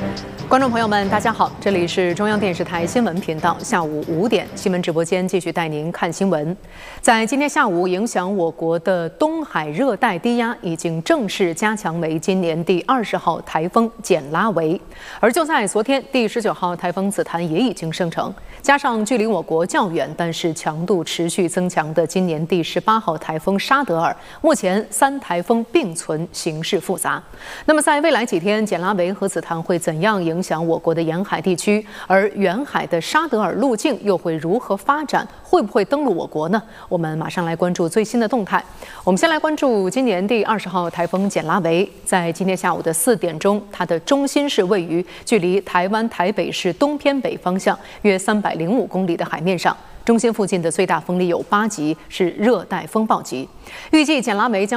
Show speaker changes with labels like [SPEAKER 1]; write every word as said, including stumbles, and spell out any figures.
[SPEAKER 1] 观众朋友们，大家好，这里是中央电视台新闻频道，下午五点新闻直播间继续带您看新闻。在今天下午，影响我国的东海热带低压已经正式加强为今年第二十号台风简拉维，而就在昨天，第十九号台风紫檀也已经生成，加上距离我国较远但是强度持续增强的今年第十八号台风沙德尔，目前三台风并存，形势复杂。那么在未来几天，简拉维和紫檀会怎样影响我国的沿海地区？而远海的沙德尔路径又会如何发展？会不会登陆我国呢？我们马上来关注最新的动态。我们先来关注今年第二十号台风简拉维，在今天下午的四点钟，它的中心是位于距离台湾台北市东偏北方向约三百零五公里的海面上。中心附近的最大风力有八级，是热带风暴级。预计简拉维将